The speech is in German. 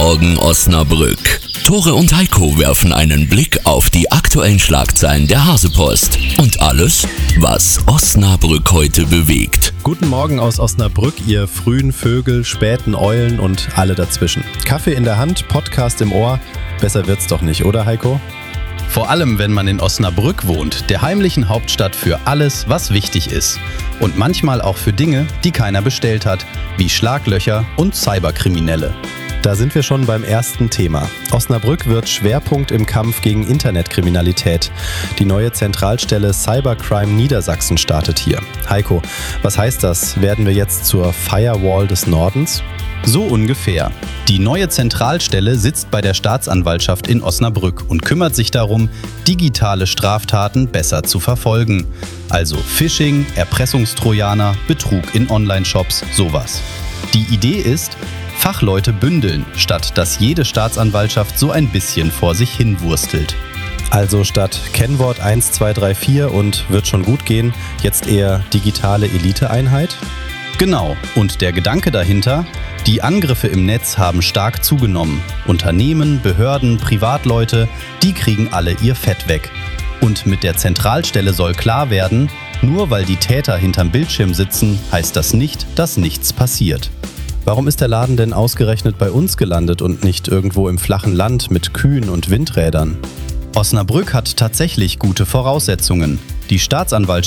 Morgen Osnabrück. Tore und Heiko werfen einen Blick auf die aktuellen Schlagzeilen der Hasepost und alles, was Osnabrück heute bewegt. Guten Morgen aus Osnabrück, ihr frühen Vögel, späten Eulen und alle dazwischen. Kaffee in der Hand, Podcast im Ohr. Besser wird's doch nicht, oder Heiko? Vor allem, wenn man in Osnabrück wohnt, der heimlichen Hauptstadt für alles, was wichtig ist. Und manchmal auch für Dinge, die keiner bestellt hat, wie Schlaglöcher und Cyberkriminelle. Da sind wir schon beim ersten Thema. Osnabrück wird Schwerpunkt im Kampf gegen Internetkriminalität. Die neue Zentralstelle Cybercrime Niedersachsen startet hier. Heiko, was heißt das? Werden wir jetzt zur Firewall des Nordens? So ungefähr. Die neue Zentralstelle sitzt bei der Staatsanwaltschaft in Osnabrück und kümmert sich darum, digitale Straftaten besser zu verfolgen. Also Phishing, Erpressungstrojaner, Betrug in Online-Shops, sowas. Die Idee ist, Fachleute bündeln, statt dass jede Staatsanwaltschaft so ein bisschen vor sich hin wurstelt. Also statt Kennwort 1, 2, 3, 4 und wird schon gut gehen, jetzt eher digitale Eliteeinheit? Genau, und der Gedanke dahinter: Die Angriffe im Netz haben stark zugenommen. Unternehmen, Behörden, Privatleute, die kriegen alle ihr Fett weg. Und mit der Zentralstelle soll klar werden, nur weil die Täter hinterm Bildschirm sitzen, heißt das nicht, dass nichts passiert. Warum ist der Laden denn ausgerechnet bei uns gelandet und nicht irgendwo im flachen Land mit Kühen und Windrädern? Osnabrück hat tatsächlich gute Voraussetzungen. Die Staatsanwaltschaft